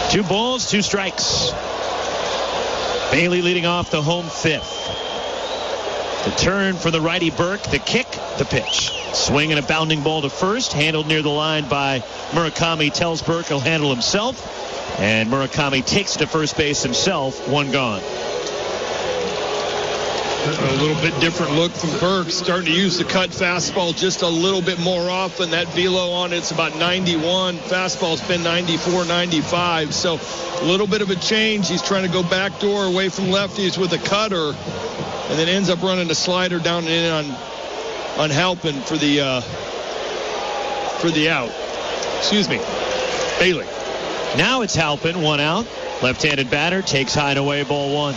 2 balls, 2 strikes. Bailey leading off the home 5th. The turn for the righty Burke, the kick, the pitch. Swing and a bounding ball to first, handled near the line by Murakami. Tells Burke he'll handle himself, and Murakami takes it to first base himself. 1 gone. A little bit different look from Burke, starting to use the cut fastball just a little bit more often. That velo on it's about 91. Fastball's been 94, 95. So a little bit of a change. He's trying to go backdoor away from lefties with a cutter, and then ends up running a slider down and in on Halpin for the out. Excuse me, Bailey. Now it's Halpin, 1 out. Left-handed batter takes high and away, ball 1.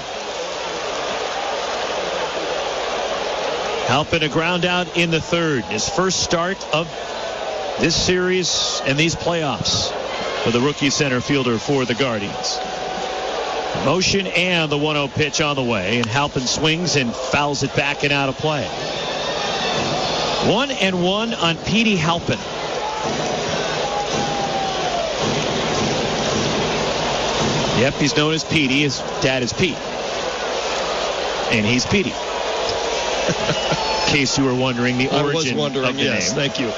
Halpin a ground out in the 3rd. His first start of this series and these playoffs for the rookie center fielder for the Guardians. Motion and the 1-0 pitch on the way, and Halpin swings and fouls it back and out of play. 1-1 on Petey Halpin. Yep, he's known as Petey. His dad is Pete. And he's Petey. In case you were wondering the origin of the name. Thank you.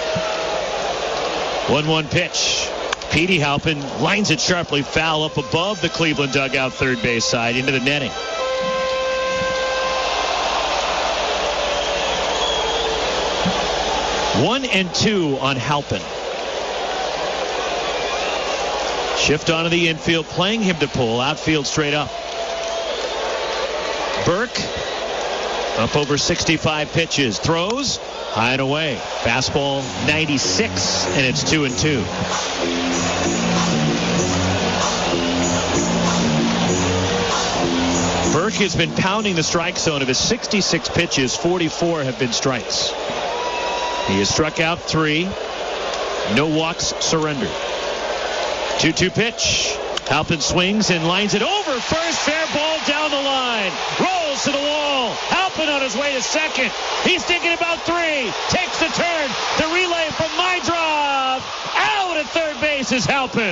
1-1 pitch. Petey Halpin lines it sharply foul up above the Cleveland dugout third base side into the netting. One and 2 on Halpin. Shift onto the infield, playing him to pull. Outfield straight up. Burke up over 65 pitches. Throws high and away. Fastball 96, and it's 2-2. Burke has been pounding the strike zone. Of his 66 pitches, 44 have been strikes. He has struck out 3. No walks surrendered. 2-2 pitch. Halpin swings and lines it over first. Fair ball down the line. Rolls to the wall. Halpin on his way to second. He's thinking about 3. Takes the turn. The relay from Mydrov. Out at third base is Halpin.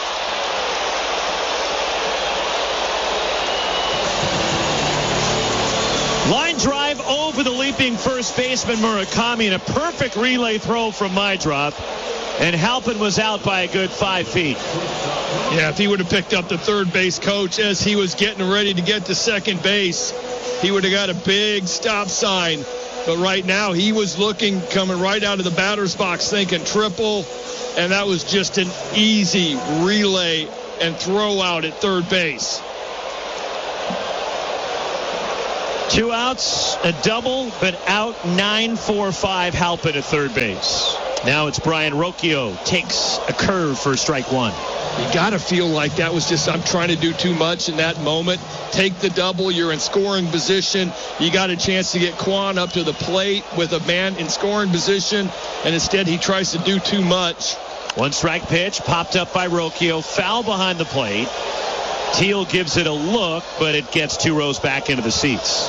Line drive over the leaping first baseman Murakami, and a perfect relay throw from Mydrov. And Halpin was out by a good 5 feet. Yeah, if he would have picked up the third base coach as he was getting ready to get to second base, he would have got a big stop sign. But right now, he was looking, coming right out of the batter's box, thinking triple. And that was just an easy relay and throw out at third base. 2 outs, a double, but out 9-4-5 Halpin at third base. Now it's Brian Rocchio. Takes a curve for strike 1. You got to feel like that was just, I'm trying to do too much in that moment. Take the double. You're in scoring position. You got a chance to get Quan up to the plate with a man in scoring position, and instead he tries to do too much. 1 strike pitch popped up by Rocchio. Foul behind the plate. Teal gives it a look, but it gets 2 rows back into the seats.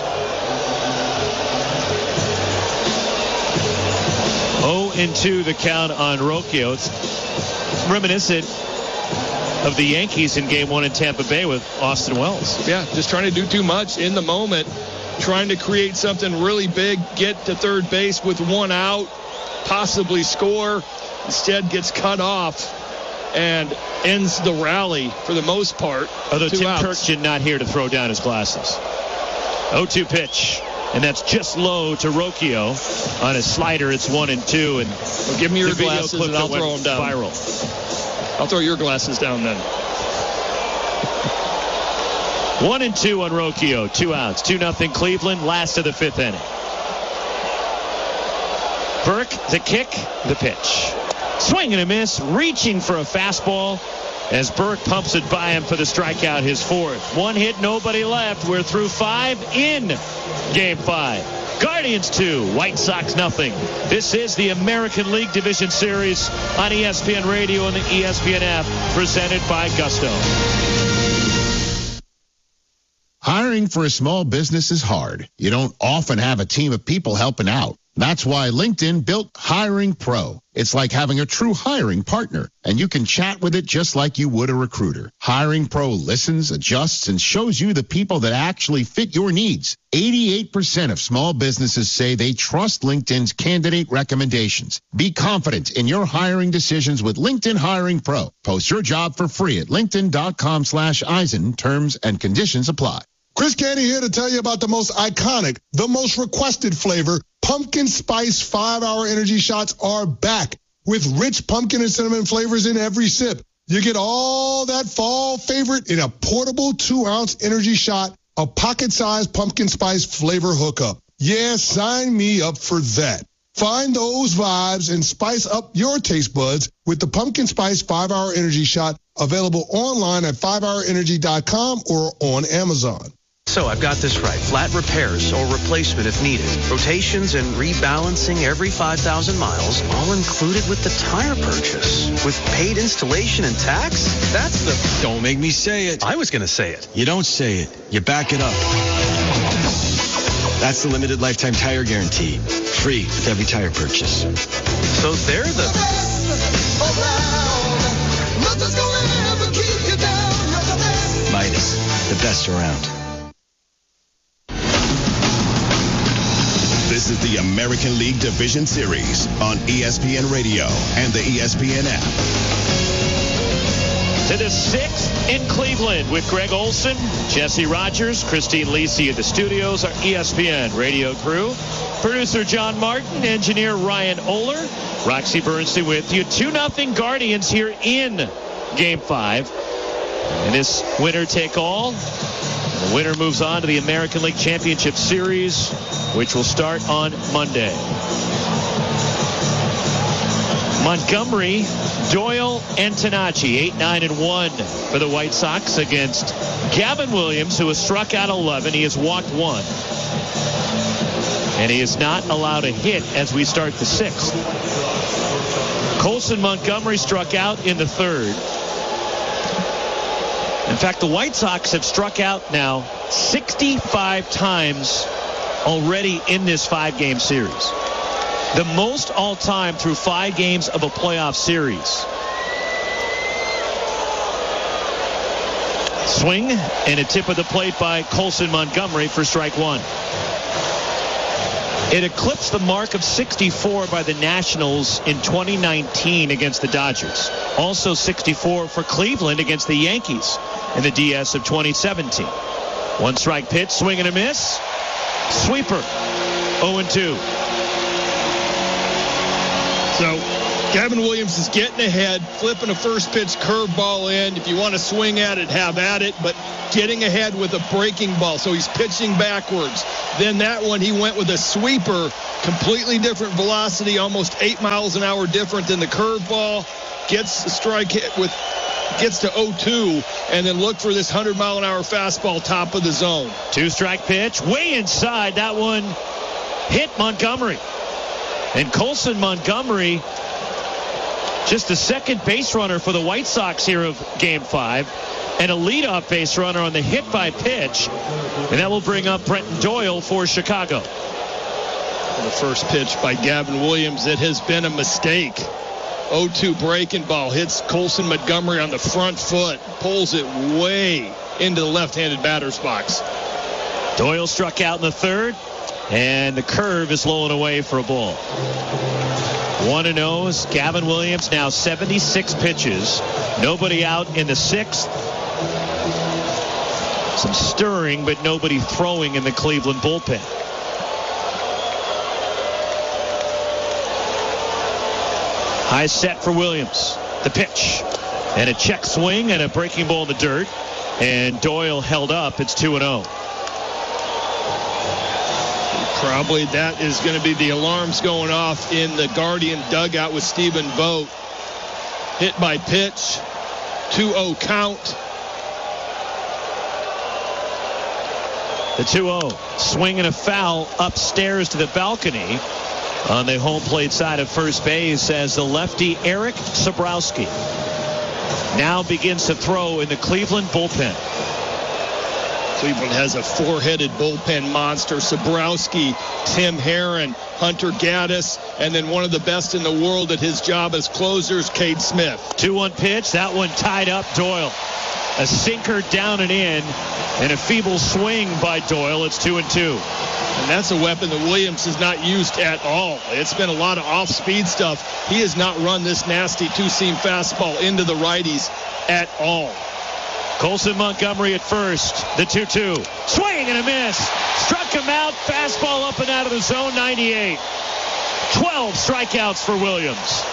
0-2 the count on Rocchio. It's reminiscent of the Yankees in Game 1 in Tampa Bay with Austin Wells. Yeah, just trying to do too much in the moment, trying to create something really big, get to third base with 1 out, possibly score. Instead gets cut off and ends the rally for the most part. Although Tim outs. Kurkjian not here to throw down his glasses. 0-2 pitch. And that's just low to Rocchio. On his slider, it's 1-2. And well, give me your glasses and I'll throw them down. Viral. I'll throw your glasses down then. 1-2 on Rocchio. 2 outs. 2-0 Cleveland. Last of the 5th inning. Burke, the kick, the pitch. Swing and a miss. Reaching for a fastball as Burke pumps it by him for the strikeout, his 4th. 1 hit, nobody left. We're through 5 in Game 5. Guardians 2, White Sox nothing. This is the American League Division Series on ESPN Radio and the ESPN app, presented by Gusto. Hiring for a small business is hard. You don't often have a team of people helping out. That's why LinkedIn built Hiring Pro. It's like having a true hiring partner, and you can chat with it just like you would a recruiter. Hiring Pro listens, adjusts, and shows you the people that actually fit your needs. 88% of small businesses say they trust LinkedIn's candidate recommendations. Be confident in your hiring decisions with LinkedIn Hiring Pro. Post your job for free at linkedin.com/Eisen. Terms and conditions apply. Chris Canty here to tell you about the most iconic, the most requested flavor. Pumpkin Spice 5-Hour Energy Shots are back with rich pumpkin and cinnamon flavors in every sip. You get all that fall favorite in a portable 2-ounce energy shot, a pocket-sized pumpkin spice flavor hookup. Yeah, sign me up for that. Find those vibes and spice up your taste buds with the Pumpkin Spice 5-Hour Energy Shot, available online at 5hourenergy.com or on Amazon. So I've got this right. Flat repairs or replacement if needed. Rotations and rebalancing every 5,000 miles, all included with the tire purchase. With paid installation and tax? That's the... Don't make me say it. I was going to say it. You don't say it. You back it up. That's the limited lifetime tire guarantee. Free with every tire purchase. So they're the... Midas, the best around. This is the American League Division Series on ESPN Radio and the ESPN app. To the 6th in Cleveland with Greg Olson, Jesse Rogers, Christine Lisi at the studios, our ESPN radio crew, producer John Martin, engineer Ryan Oler, Roxy Bernstein with you. 2-0 Guardians here in Game 5. And this winner take all. The winner moves on to the American League Championship Series, which will start on Monday. Montgomery, Doyle, and Tenacci, 8-9-1 for the White Sox against Gavin Williams, who has struck out 11. He has walked 1. And he is not allowed a hit as we start the 6th. Colson Montgomery struck out in the 3rd. In fact, the White Sox have struck out now 65 times already in this 5-game series. The most all-time through 5 games of a playoff series. Swing and a tip of the plate by Colson Montgomery for strike 1. It eclipsed the mark of 64 by the Nationals in 2019 against the Dodgers. Also 64 for Cleveland against the Yankees in the DS of 2017. 1 strike pitch, swing and a miss. Sweeper, 0-2. So Gavin Williams is getting ahead, flipping a first pitch curveball in. If you want to swing at it, have at it, but getting ahead with a breaking ball. So he's pitching backwards. Then that one, he went with a sweeper, completely different velocity, almost 8 miles an hour different than the curveball. Gets the strike hit with, gets to 0-2, and then look for this 100-mile-an-hour fastball top of the zone. 2-strike pitch, way inside. That one hit Montgomery. And Colson Montgomery, just the second base runner for the White Sox here of Game 5, and a leadoff base runner on the hit by pitch. And that will bring up Brenton Doyle for Chicago. The first pitch by Gavin Williams, it has been a mistake. 0-2 breaking ball, hits Colson Montgomery on the front foot, pulls it way into the left-handed batter's box. Doyle struck out in the 3rd, and the curve is low and away for a ball. 1-0 is Gavin Williams, now 76 pitches. Nobody out in the 6th. Some stirring, but nobody throwing in the Cleveland bullpen. High set for Williams. The pitch. And a check swing and a breaking ball in the dirt. And Doyle held up. It's 2-0. Probably that is going to be the alarms going off in the Guardian dugout with Stephen Vogt. Hit by pitch. 2-0 count. The 2-0. Swing and a foul upstairs to the balcony on the home plate side of first base as the lefty Eric Sabrowski now begins to throw in the Cleveland bullpen. Cleveland has a four-headed bullpen monster. Sabrowski, Tim Herron, Hunter Gaddis, and then one of the best in the world at his job as closers, Cade Smith. 2-1 pitch. That one tied up Doyle. A sinker down and in, and a feeble swing by Doyle. It's 2-2. And that's a weapon that Williams has not used at all. It's been a lot of off-speed stuff. He has not run this nasty two-seam fastball into the righties at all. Colson Montgomery at first. The 2-2. Swing and a miss. Struck him out. Fastball up and out of the zone. 98. 12 strikeouts for Williams.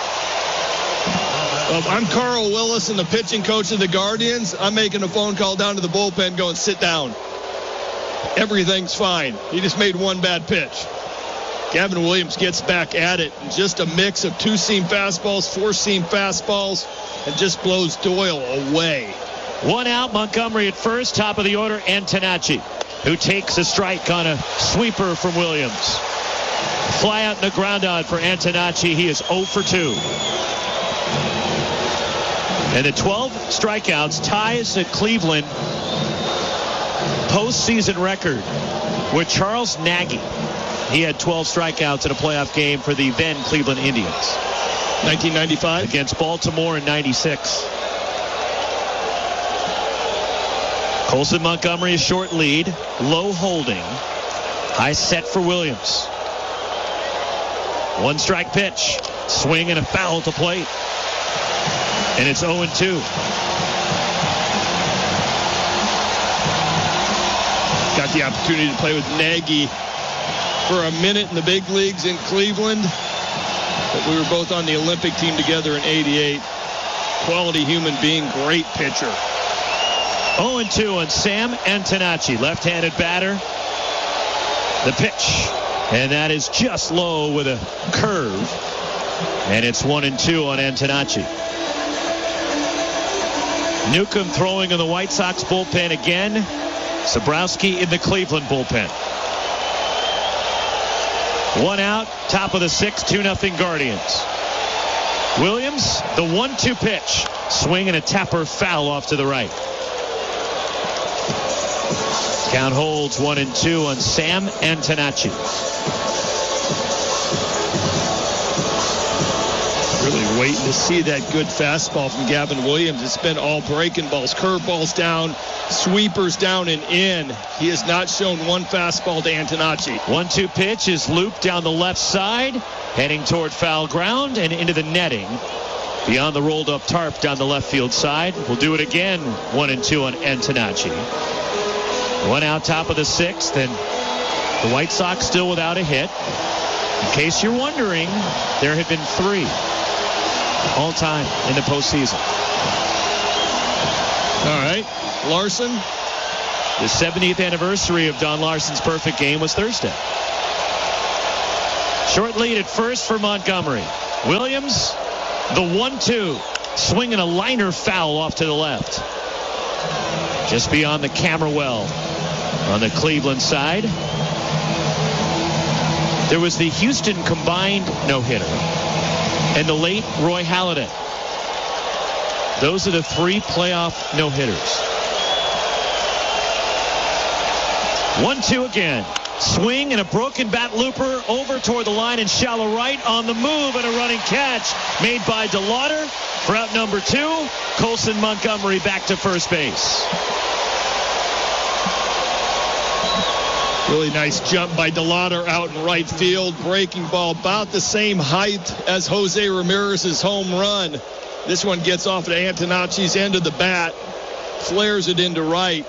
I'm Carl Willis and the pitching coach of the Guardians. I'm making a phone call down to the bullpen going, sit down. Everything's fine. He just made one bad pitch. Gavin Williams gets back at it. Just a mix of two-seam fastballs, four-seam fastballs, and just blows Doyle away. One out, Montgomery at first. Top of the order, Antonacci, who takes a strike on a sweeper from Williams. Fly out and a ground out for Antonacci. He is 0 for 2. And the 12 strikeouts ties a Cleveland postseason record with Charles Nagy. He had 12 strikeouts in a playoff game for the then Cleveland Indians. 1995? Against Baltimore in 96. Colson Montgomery, a short lead, low holding, high set for Williams. One strike pitch, swing and a foul to plate. And it's 0-2. Got the opportunity to play with Nagy for a minute in the big leagues in Cleveland. But we were both on the Olympic team together in '88. Quality human being, great pitcher. 0-2 on Sam Antonacci, left-handed batter. The pitch, and that is just low with a curve. And it's 1-2 on Antonacci. Newcomb throwing in the White Sox bullpen again. Sabrowski in the Cleveland bullpen. One out, top of the 6th, 2-0 Guardians. Williams, the 1-2 pitch. Swing and a tapper foul off to the right. Count holds 1-2 on Sam Antonacci. Really waiting to see that good fastball from Gavin Williams. It's been all breaking balls, curveballs down, sweepers down and in. He has not shown one fastball to Antonacci. 1-2 pitch is looped down the left side, heading toward foul ground and into the netting. Beyond the rolled up tarp down the left field side. We'll do it again. 1-2 on Antonacci. One out, top of the 6th, and the White Sox still without a hit. In case you're wondering, there have been 3 all time in the postseason. All right, Larson. The 70th anniversary of Don Larson's perfect game was Thursday. Short lead at first for Montgomery. Williams, the 1-2, swinging a liner foul off to the left. Just beyond the camera well on the Cleveland side. There was the Houston combined no-hitter and the late Roy Halladay. Those are the 3 playoff no-hitters. 1-2 again. Swing and a broken bat looper over toward the line and shallow right. On the move and a running catch made by DeLauder. For out number 2, Colson Montgomery back to first base. Really nice jump by DeLauder out in right field. Breaking ball about the same height as Jose Ramirez's home run. This one gets off at Antonacci's end of the bat. Flares it into right.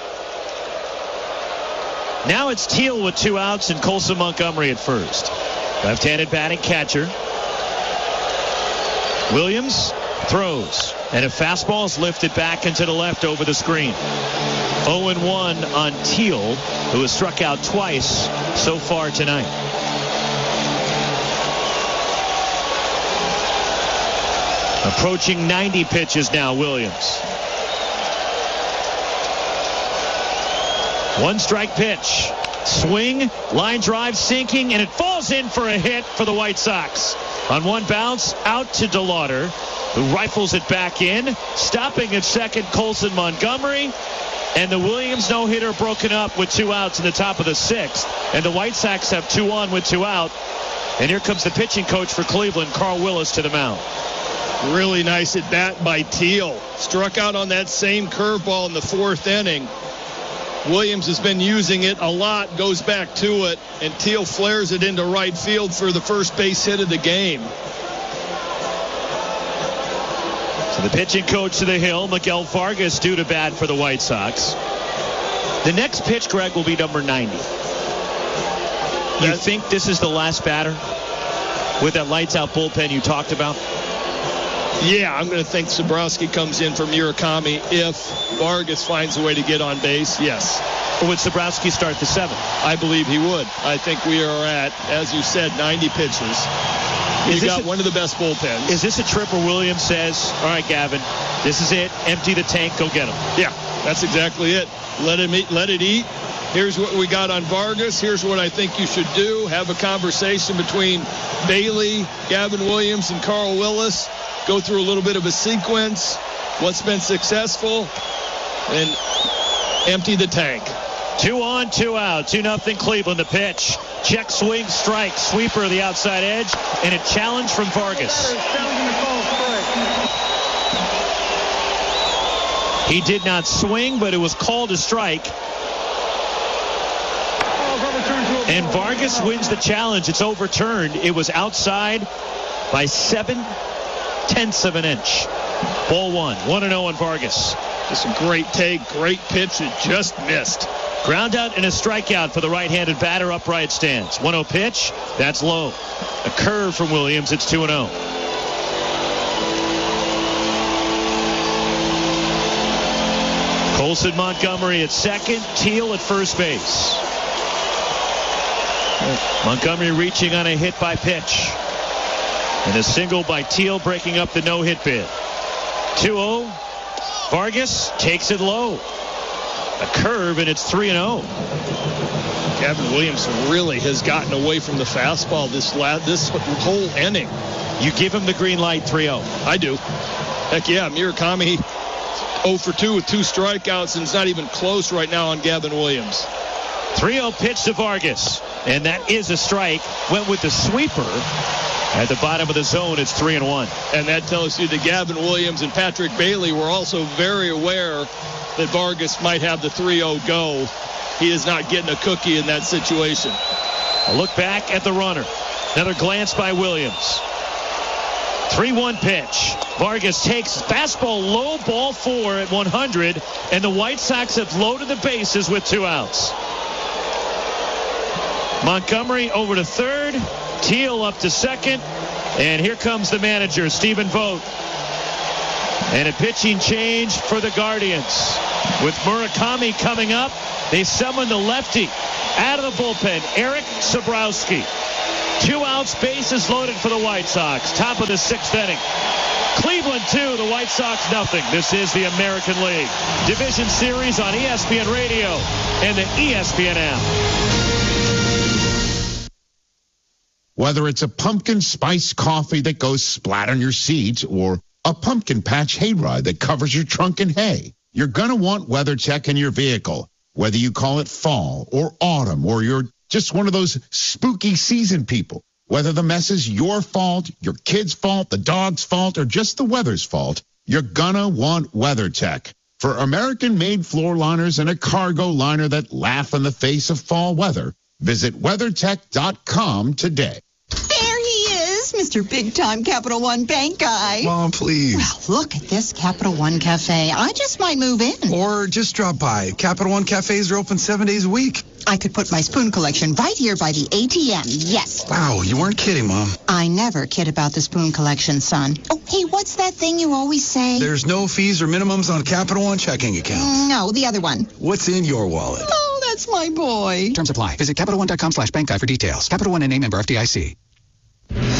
Now it's Teal with 2 outs and Colson Montgomery at first. Left-handed batting catcher. Williams throws, and a fastball is lifted back into the left over the screen. 0-1 on Teal, who has struck out twice so far tonight. Approaching 90 pitches now, Williams. One strike pitch. Swing, line drive sinking, and it falls in for a hit for the White Sox. On one bounce, out to DeLauder, who rifles it back in. Stopping at second, Colson Montgomery. And the Williams no-hitter broken up with 2 outs in the top of the 6th. And the White Sox have 2 on with 2 out. And here comes the pitching coach for Cleveland, Carl Willis, to the mound. Really nice at bat by Teal. Struck out on that same curveball in the 4th inning. Williams has been using it a lot, goes back to it, and Teal flares it into right field for the first base hit of the game. So the pitching coach to the hill, Miguel Vargas, due to bat for the White Sox. The next pitch, Greg, will be number 90. You think this is the last batter with that lights-out bullpen you talked about? Yeah, I'm going to think Sabrowski comes in for Murakami if Vargas finds a way to get on base, yes. Or would Sabrowski start the 7th? I believe he would. I think we are at, as you said, 90 pitches. He's got one of the best bullpens. Is this a trip where Williams says, all right, Gavin, this is it. Empty the tank. Go get him. Yeah, that's exactly it. Let it eat. Here's what we got on Vargas. Here's what I think you should do. Have a conversation between Bailey, Gavin Williams, and Carl Willis. Go through a little bit of a sequence. What's been successful. And empty the tank. 2 on, 2 out. 2-0 Cleveland. The pitch. Check swing, strike. Sweeper of the outside edge. And a challenge from Vargas. He did not swing, but it was called a strike. And Vargas wins the challenge. It's overturned. It was outside by 7/10 of an inch. Ball 1. 1-0 on Vargas. Just a great take, great pitch. It just missed. Ground out and a strikeout for the right-handed batter. Upright stands. 1-0 pitch. That's low. A curve from Williams. It's 2-0. Colson Montgomery at second. Teal at first base. Montgomery reaching on a hit by pitch. And a single by Teal breaking up the no-hit bid. 2-0. Vargas takes it low. A curve, and it's 3-0. Gavin Williams really has gotten away from the fastball this whole inning. You give him the green light, 3-0. I do. Heck yeah, Murakami 0 for 2 with 2 strikeouts, and it's not even close right now on Gavin Williams. 3-0 pitch to Vargas, and that is a strike. Went with the sweeper. At the bottom of the zone, it's 3-1. And that tells you that Gavin Williams and Patrick Bailey were also very aware that Vargas might have the 3-0 go. He is not getting a cookie in that situation. A look back at the runner. Another glance by Williams. 3-1 pitch. Vargas takes fastball low, ball 4 at 100, and the White Sox have loaded the bases with 2 outs. Montgomery over to third. Teal up to second. And here comes the manager, Stephen Vogt. And a pitching change for the Guardians. With Murakami coming up, they summon the lefty out of the bullpen, Eric Sabrowski. 2 outs, bases loaded for the White Sox. Top of the 6th inning. Cleveland 2, the White Sox 0. This is the American League Division Series on ESPN Radio and the ESPN app. Whether it's a pumpkin spice coffee that goes splat on your seats or a pumpkin patch hayride that covers your trunk in hay, you're going to want WeatherTech in your vehicle. Whether you call it fall or autumn or you're just one of those spooky season people, whether the mess is your fault, your kid's fault, the dog's fault, or just the weather's fault, you're going to want WeatherTech. For American-made floor liners and a cargo liner that laugh in the face of fall weather, visit WeatherTech.com today. There he is, Mr. Big-Time Capital One Bank guy. Mom, please. Well, look at this Capital One Cafe. I just might move in. Or just drop by. Capital One Cafes are open 7 days a week. I could put my spoon collection right here by the ATM, yes. Wow, you weren't kidding, Mom. I never kid about the spoon collection, son. Oh, hey, what's that thing you always say? There's no fees or minimums on Capital One checking accounts. No, the other one. What's in your wallet? Oh, that's my boy. Terms apply. Visit CapitalOne.com/bank guide for details. Capital One, N.A. member FDIC.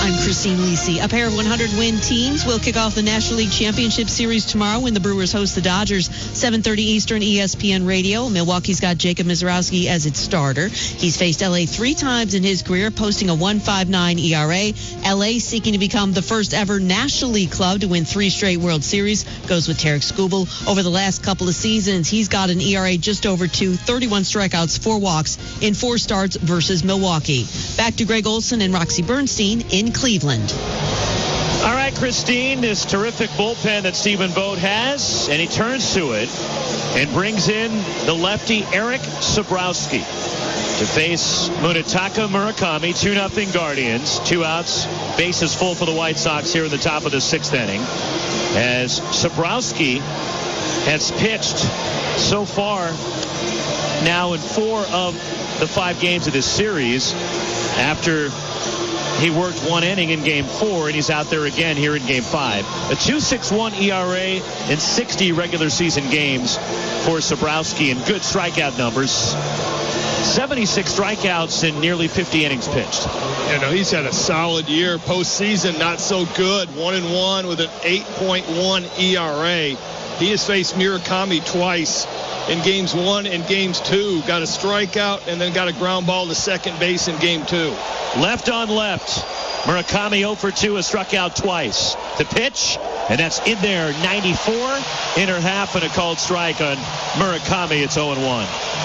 I'm Christine Lisi. A pair of 100-win teams will kick off the National League Championship Series tomorrow when the Brewers host the Dodgers, 7:30 Eastern, ESPN Radio. Milwaukee's got Jacob Misiorowski as its starter. He's faced L.A. 3 times in his career, posting a 1.59 ERA. L.A. seeking to become the first ever National League club to win 3 straight World Series. Goes with Tarek Skubal. Over the last couple of seasons, he's got an ERA just over 2, 31 strikeouts, 4 walks in 4 starts versus Milwaukee. Back to Greg Olson and Roxy Bernstein in Cleveland. All right, Christine, this terrific bullpen that Stephen Vogt has, and he turns to it and brings in the lefty Eric Sabrowski to face Munetaka Murakami. 2-0 Guardians. 2 outs, bases full for the White Sox here in the top of the 6th inning. As Sabrowski has pitched so far now in 4 of the 5 games of this series after he worked 1 inning in Game 4, and he's out there again here in Game 5. A 2.61 ERA in 60 regular season games for Sabrowski, and good strikeout numbers. 76 strikeouts in nearly 50 innings pitched. You know, he's had a solid year. Postseason, not so good. 1-1 with an 8.1 ERA. He has faced Murakami twice in Games 1 and Games 2. Got a strikeout and then got a ground ball to second base in Game 2. Left on left. Murakami 0 for 2 has struck out twice. The pitch, and that's in there. 94, inner half, and a called strike on Murakami. It's 0-1.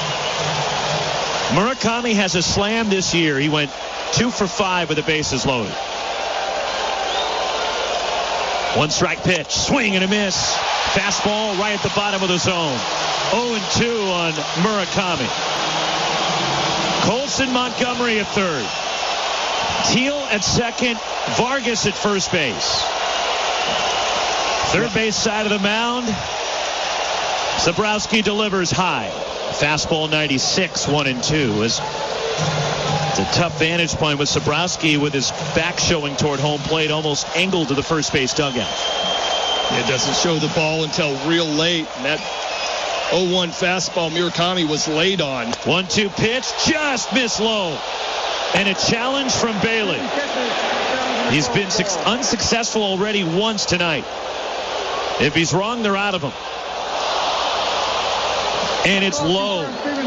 Murakami has a slam this year. He went 2 for 5 with the bases loaded. 1 strike pitch, swing and a miss. Fastball right at the bottom of the zone. 0-2 on Murakami. Colson Montgomery at third. Teal at second. Vargas at first base. Third base side of the mound. Sabrowski delivers high. Fastball 96, 1-2. It's a tough vantage point with Sabrowski with his back showing toward home plate, almost angled to the first base dugout. It doesn't show the ball until real late. And that 0-1 fastball Murakami was laid on. 1-2 pitch, just missed low. And a challenge from Bailey. He's been unsuccessful already once tonight. If he's wrong, they're out of him. And it's low.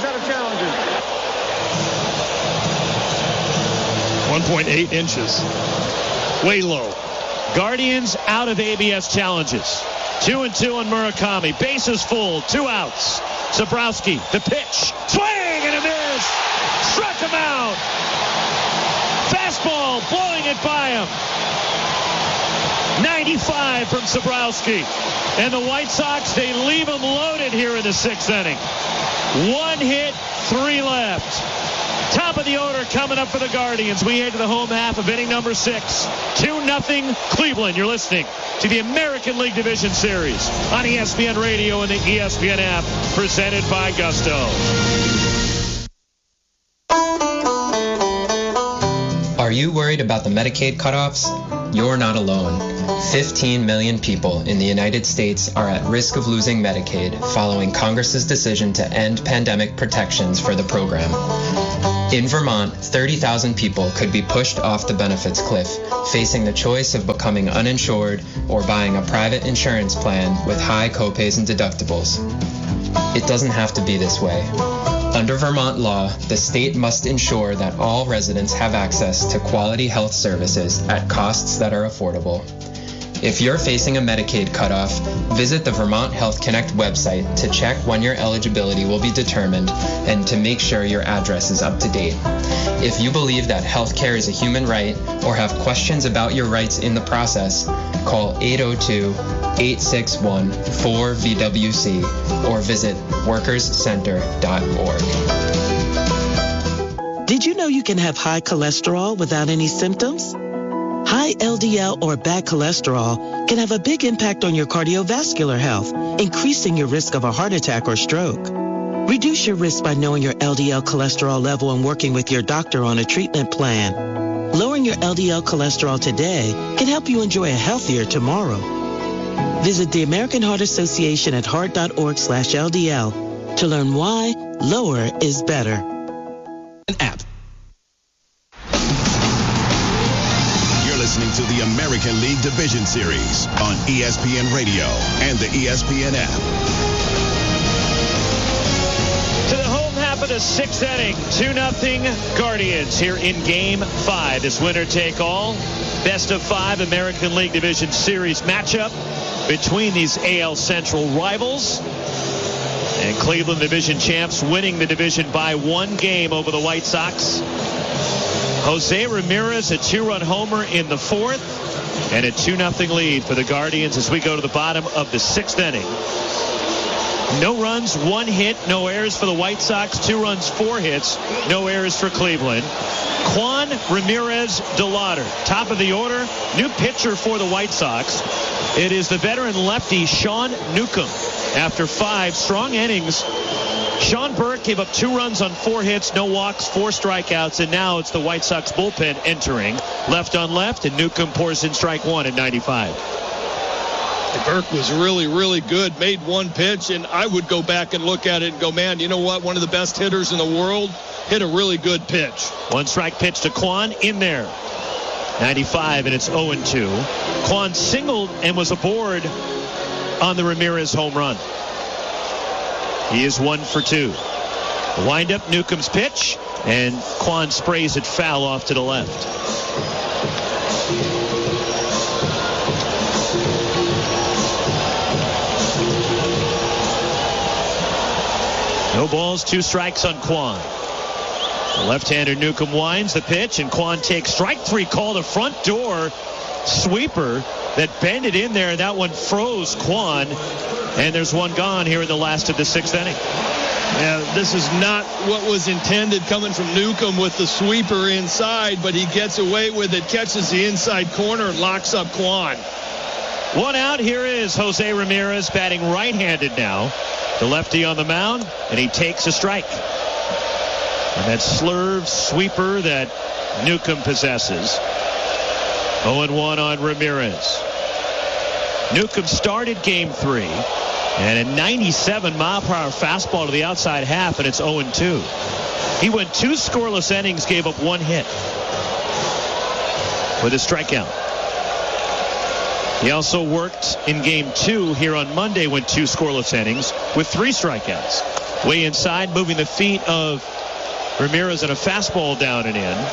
1.8 inches. Way low. Guardians out of ABS challenges. 2-2 on Murakami. Bases full. 2 outs. Sabrowski, the pitch. Swing and a miss. Struck him out. Fastball, blowing it by him. 95 from Sabrowski. And the White Sox, they leave him loaded here in the 6th inning. 1 hit, 3 left. Top of the order coming up for the Guardians. We head to the home half of inning number 6. 2-0 Cleveland. You're listening to the American League Division Series on ESPN Radio and the ESPN app, presented by Gusto. Are you worried about the Medicaid cutoffs? You're not alone. 15 million people in the United States are at risk of losing Medicaid following Congress's decision to end pandemic protections for the program. In Vermont, 30,000 people could be pushed off the benefits cliff, facing the choice of becoming uninsured or buying a private insurance plan with high copays and deductibles. It doesn't have to be this way. Under Vermont law, the state must ensure that all residents have access to quality health services at costs that are affordable. If you're facing a Medicaid cutoff, visit the Vermont Health Connect website to check when your eligibility will be determined and to make sure your address is up to date. If you believe that health care is a human right or have questions about your rights in the process, call 802-861-4VWC or visit workerscenter.org. Did you know you can have high cholesterol without any symptoms? High LDL or bad cholesterol can have a big impact on your cardiovascular health, increasing your risk of a heart attack or stroke. Reduce your risk by knowing your LDL cholesterol level and working with your doctor on a treatment plan. Lowering your LDL cholesterol today can help you enjoy a healthier tomorrow. Visit the American Heart Association at heart.org/LDL to learn why lower is better. An app. listening to the American League Division Series on ESPN Radio and the ESPN app. To the home half of the sixth inning, 2-0 Guardians here in Game 5. This winner-take-all, best-of-5 American League Division Series matchup between these AL Central rivals. And Cleveland division champs winning the division by 1 game over the White Sox. Jose Ramirez, a 2-run homer in the 4th, and a 2-0 lead for the Guardians as we go to the bottom of the 6th inning. No runs, 1 hit, no errors for the White Sox, 2 runs, 4 hits, no errors for Cleveland. Juan Ramirez de Lauder, top of the order, new pitcher for the White Sox. It is the veteran lefty Sean Newcomb. After 5 strong innings, Sean Burke gave up 2 runs on 4 hits, no walks, 4 strikeouts, and now it's the White Sox bullpen entering. Left on left, and Newcomb pours in strike 1 at 95. Burke was really, really good, made 1 pitch, and I would go back and look at it and go, man, you know what? One of the best hitters in the world hit a really good pitch. 1 strike pitch to Kwan in there. 95, and it's 0-2. Kwan singled and was aboard on the Ramirez home run. He is 1 for 2. The windup, Newcomb's pitch, and Kwan sprays it foul off to the left. No balls, 2 strikes on Kwan. The left-hander Newcomb winds the pitch, and Kwan takes strike 3 call, the front door sweeper that bended in there. That one froze Kwan, and there's 1 gone here in the last of the 6th inning. Yeah, this is not what was intended coming from Newcomb with the sweeper inside, but he gets away with it, catches the inside corner, and locks up Kwan. 1 out. Here is Jose Ramirez batting right-handed now. The lefty on the mound, and he takes a strike. And that slurve sweeper that Newcomb possesses. 0-1 on Ramirez. Newcomb started game 3, and a 97-mile-per-hour fastball to the outside half, and it's 0-2. He went 2 scoreless innings, gave up 1 hit with a strikeout. He also worked in game 2 here on Monday, went 2 scoreless innings with 3 strikeouts. Way inside, moving the feet of Ramirez and a fastball down and in.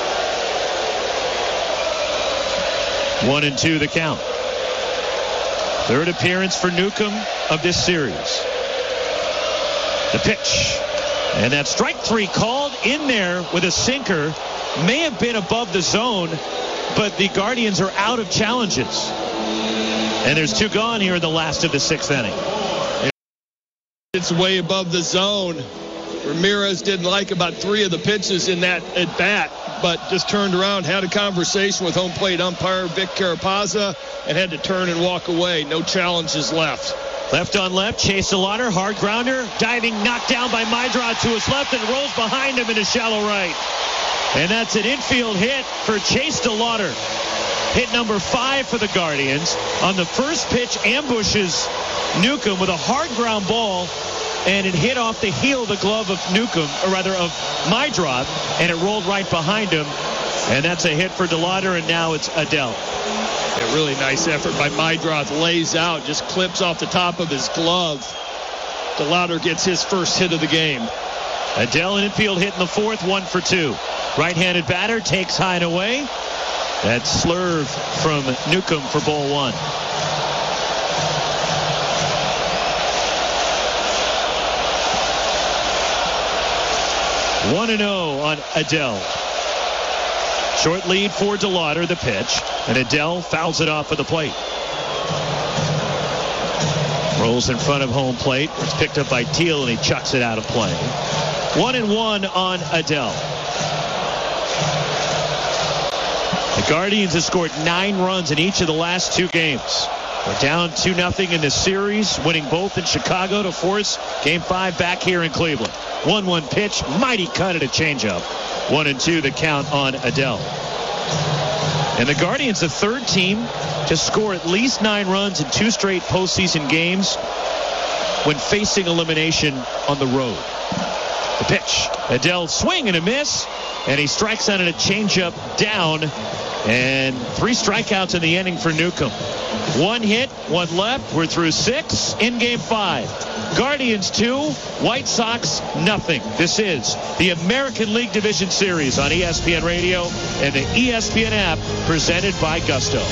1-2 the count. 3rd appearance for Newcomb of this series. The pitch. And that strike 3 called in there with a sinker. May have been above the zone, but the Guardians are out of challenges. And there's 2 gone here in the last of the 6th inning. It's way above the zone. Ramirez didn't like about 3 of the pitches in that at bat, but just turned around, had a conversation with home plate umpire Vic Carapazza, and had to turn and walk away. No challenges left. Left on left, Chase DeLauder, hard grounder, diving, knocked down by Mydrod to his left, and rolls behind him into shallow right. And that's an infield hit for Chase DeLauder. Hit number 5 for the Guardians. On the first pitch, ambushes Newcomb with a hard ground ball, and it hit off the heel of the glove of Newcomb, or rather of Mydrod, and it rolled right behind him. And that's a hit for DeLauder, and now it's Adell. A really nice effort by Mydrod. Lays out, just clips off the top of his glove. DeLauder gets his first hit of the game. Adell, an infield hit in the 4th, 1 for 2. Right-handed batter takes high and away. That slurve from Newcomb for ball 1. One 1-0 on Adell. Short lead for DeLauder, the pitch, and Adell fouls it off of the plate. Rolls in front of home plate. It's picked up by Teal, and he chucks it out of play. 1-1 on Adell. The Guardians have scored 9 runs in each of the last 2 games. We're down 2-0 in this series, winning both in Chicago to force Game 5 back here in Cleveland. 1-1 pitch, mighty cut at a changeup. 1-2 the count on Adell. And the Guardians, the 3rd team to score at least 9 runs in 2 straight postseason games when facing elimination on the road. The pitch, Adell swing and a miss, and he strikes out on a changeup down. And 3 strikeouts in the inning for Newcomb. 1 hit, 1 left. We're through 6 in Game 5. Guardians 2, White Sox nothing. This is the American League Division Series on ESPN Radio and the ESPN app, presented by Gusto.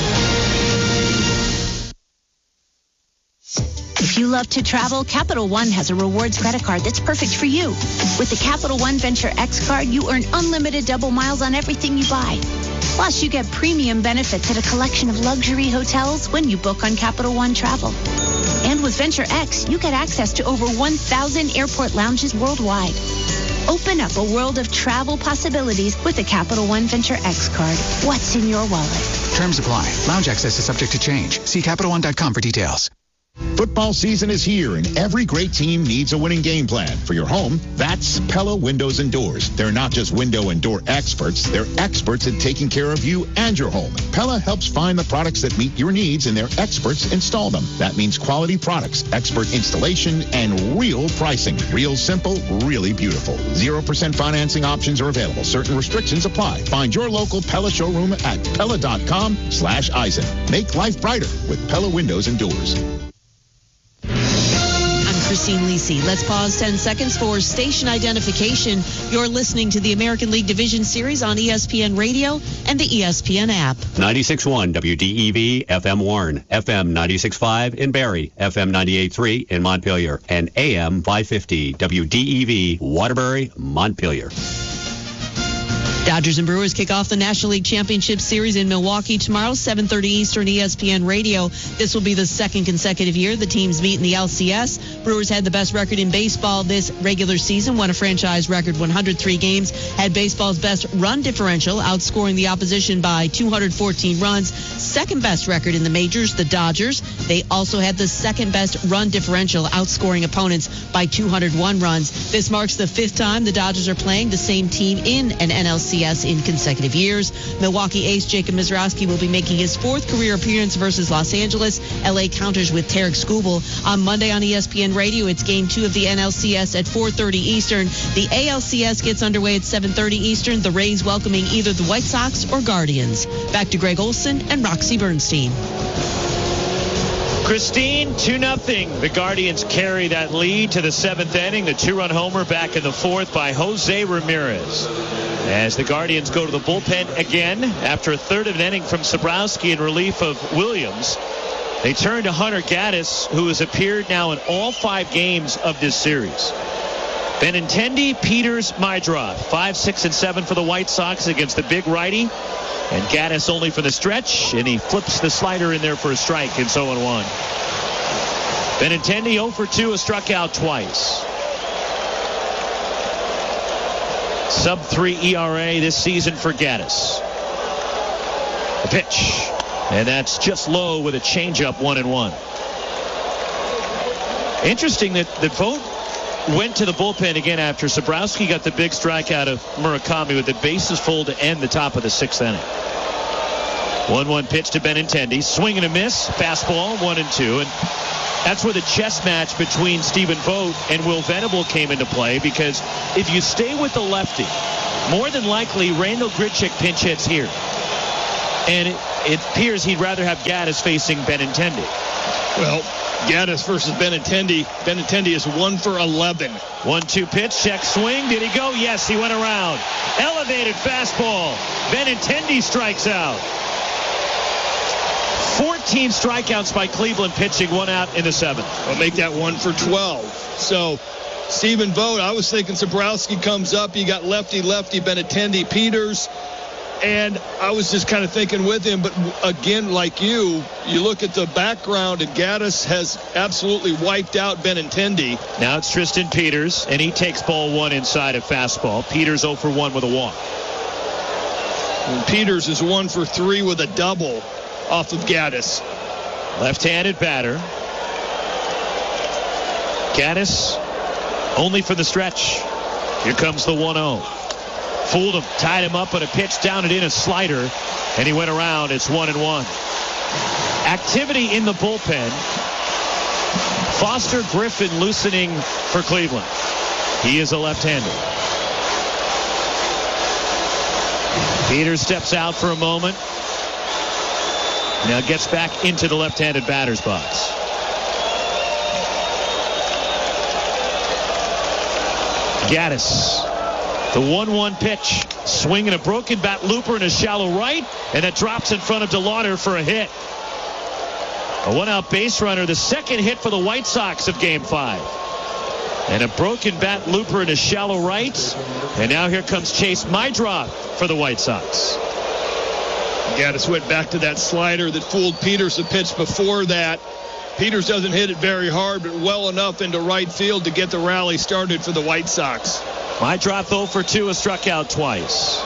If you love to travel, Capital One has a rewards credit card that's perfect for you. With the Capital One Venture X card, you earn unlimited double miles on everything you buy. Plus, you get premium benefits at a collection of luxury hotels when you book on Capital One Travel. And with Venture X, you get access to over 1,000 airport lounges worldwide. Open up a world of travel possibilities with the Capital One Venture X card. What's in your wallet? Terms apply. Lounge access is subject to change. See CapitalOne.com for details. Football season is here, and every great team needs a winning game plan. For your home, that's Pella Windows and Doors. They're not just window and door experts. They're experts at taking care of you and your home. Pella helps find the products that meet your needs, and their experts install them. That means quality products, expert installation, and real pricing. Real simple, really beautiful. 0% financing options are available. Certain restrictions apply. Find your local Pella showroom at Pella.com/Eisen. Make life brighter with Pella Windows and Doors. Christine Lisi. Let's pause 10 seconds for station identification. You're listening to the American League Division Series on ESPN Radio and the ESPN app. 96.1 WDEV, FM Warren, FM 96.5 in Barrie, FM 98.3 in Montpelier, and AM 550 WDEV, Waterbury, Montpelier. Dodgers and Brewers kick off the National League Championship Series in Milwaukee tomorrow, 7:30 Eastern, ESPN Radio. This will be the second consecutive year the teams meet in the LCS. Brewers had the best record in baseball this regular season, won a franchise record 103 games, had baseball's best run differential, outscoring the opposition by 214 runs. Second best record in the majors, the Dodgers. They also had the second best run differential, outscoring opponents by 201 runs. This marks the 5th time the Dodgers are playing the same team in an NLCS in consecutive years. Milwaukee ace Jacob Mizrowski will be making his 4th career appearance versus Los Angeles. LA counters with Tarek Skubal. On Monday on ESPN Radio, it's Game 2 of the NLCS at 4:30 Eastern. The ALCS gets underway at 7:30 Eastern. The Rays welcoming either the White Sox or Guardians. Back to Greg Olson and Roxy Bernstein. Christine, 2-0. The Guardians carry that lead to the 7th inning. The 2-run homer back in the 4th by Jose Ramirez. As the Guardians go to the bullpen again after a third of an inning from Sabrowski in relief of Williams. They turn to Hunter Gaddis, who has appeared now in all 5 games of this series. Benintendi, Peters, Meidroth, 5, 6, and 7 for the White Sox against the big righty. And Gaddis only for the stretch, and he flips the slider in there for a strike. It's 0-1. Benintendi 0 for 2, has struck out twice. Sub-3 ERA this season for Gaddis. The pitch, and that's just low with a changeup, 1-1. Interesting that Vogt went to the bullpen again after Sabrowski got the big strike out of Murakami with the bases full to end the top of the 6th inning. 1-1 pitch to Benintendi. Swing and a miss. Fastball, 1-2. And that's where the chess match between Stephen Vogt and Will Venable came into play, because if you stay with the lefty, more than likely Randall Grichuk pinch hits here. And it appears he'd rather have Gaddis facing Benintendi. Well, Gaddis versus Benintendi. Benintendi is 1 for 11. 1-2 pitch, check swing. Did he go? Yes, he went around. Elevated fastball. Benintendi strikes out. 14 strikeouts by Cleveland pitching, 1 out in the 7th. I'll make that 1 for 12. So Stephen Vogt, I was thinking Sabrowski comes up. You got lefty, Benintendi, Peters. And I was just kind of thinking with him, but again, like you look at the background, and Gaddis has absolutely wiped out Benintendi. Now it's Tristan Peters, and he takes ball 1 inside a fastball. Peters 0 for 1 with a walk. And Peters is 1 for 3 with a double off of Gaddis. Left-handed batter. Gaddis only for the stretch. Here comes the 1-0. Fooled him, tied him up on a pitch down and in a slider, and he went around. It's 1-1. Activity in the bullpen. Foster Griffin loosening for Cleveland. He is a left-hander. Peters steps out for a moment. Now gets back into the left-handed batter's box. Gaddis, the 1-1 pitch. Swinging a broken bat looper in a shallow right, and it drops in front of DeLauder for a hit. A one-out base runner, the second hit for the White Sox of Game 5. And a broken bat looper in a shallow right. And now here comes Chase Meidroth for the White Sox. Gaddis went back to that slider that fooled Peters the pitch before that. Peters doesn't hit it very hard, but well enough into right field to get the rally started for the White Sox. Meidroth 0 for 2 has struck out twice.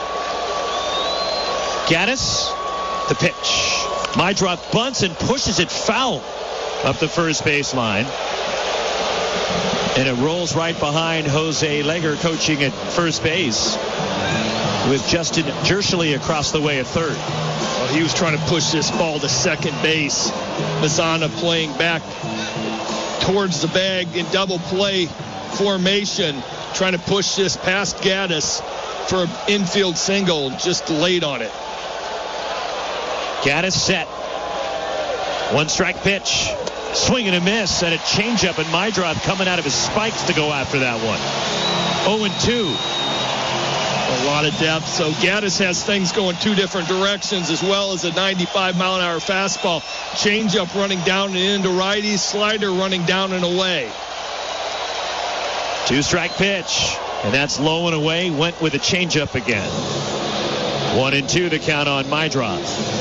Gaddis, the pitch. Meidroth bunts and pushes it foul up the first baseline. And it rolls right behind Jose Leger coaching at first base with Justin Jershely across the way at third. Well, he was trying to push this ball to second base. Mazana playing back towards the bag in double play formation, trying to push this past Gaddis for an infield single, just late on it. Gaddis set. One strike pitch. Swing and a miss, and a changeup, and Meidroth coming out of his spikes to go after that one. 0-2. A lot of depth. So Gaddis has things going two different directions, as well as a 95-mile-an-hour fastball. Changeup running down and into righties. Slider running down and away. Two-strike pitch, and that's low and away. Went with a changeup again. 1-2 the count on Meidroth.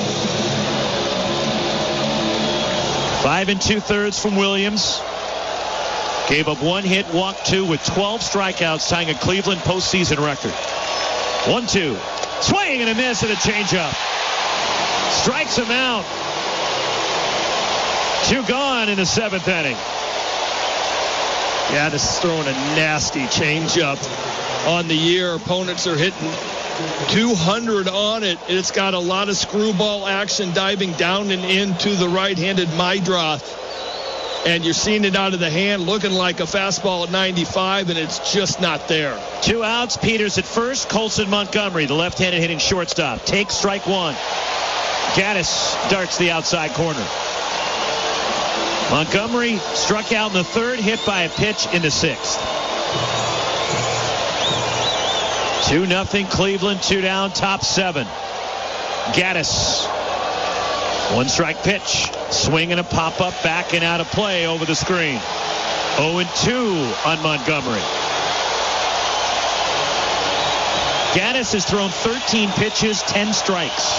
5 2/3 from Williams. Gave up one hit, walked two with 12 strikeouts, tying a Cleveland postseason record. 1-2. Swing and a miss and a changeup. Strikes him out. 2 gone in the 7th inning. Gaddis throwing a nasty changeup on the year. Opponents are hitting 200 on it. It's got a lot of screwball action, diving down and into the right-handed Meidroth. And you're seeing it out of the hand, looking like a fastball at 95, and it's just not there. 2 outs. Peters at first. Colson Montgomery, the left-handed hitting shortstop, takes strike one. Gaddis darts the outside corner. Montgomery struck out in the 3rd, hit by a pitch in the 6th. 2-0 Cleveland, 2 down, top 7. Gaddis. One strike pitch. Swing and a pop-up, back and out of play over the screen. 0-2 on Montgomery. Gaddis has thrown 13 pitches, 10 strikes.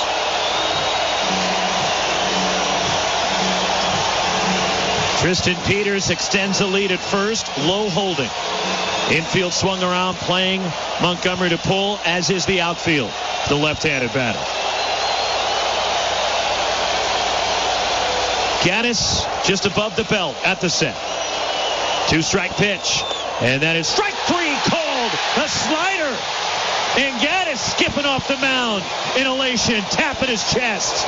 Tristan Peters extends the lead at first. Low holding. Infield swung around, playing Montgomery to pull, as is the outfield, the left-handed batter. Gaddis just above the belt at the set. 2-strike pitch. And that is strike 3 called. A slider. And Gaddis skipping off the mound in elation, tapping his chest.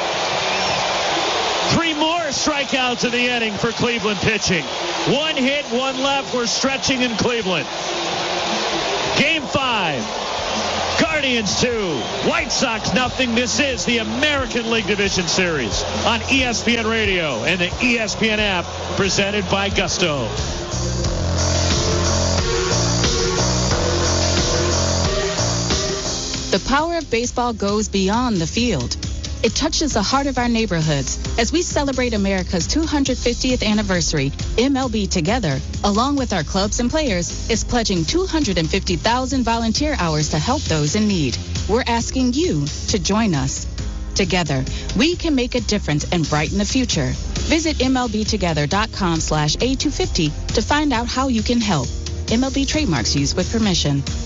3 more strikeouts in the inning for Cleveland pitching. 1 hit, 1 left. We're stretching in Cleveland. Game 5. Guardians 2, White Sox 0. This is the American League Division Series on ESPN Radio and the ESPN app, presented by Gusto. The power of baseball goes beyond the field. It touches the heart of our neighborhoods. As we celebrate America's 250th anniversary, MLB Together, along with our clubs and players, is pledging 250,000 volunteer hours to help those in need. We're asking you to join us. Together, we can make a difference and brighten the future. Visit MLBtogether.com/A250 to find out how you can help. MLB trademarks used with permission.